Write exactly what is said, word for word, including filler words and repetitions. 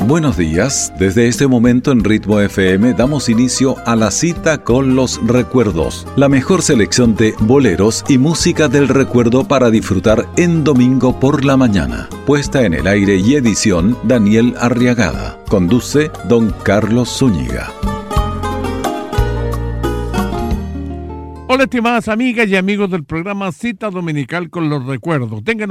Buenos días, desde este momento en Ritmo F M damos inicio a la cita con los recuerdos, la mejor selección de boleros y música del recuerdo para disfrutar en domingo por la mañana. Puesta en el aire y edición Daniel Arriagada. Conduce don Carlos Zúñiga. Hola estimadas amigas y amigos del programa Cita Dominical con los Recuerdos. Tengan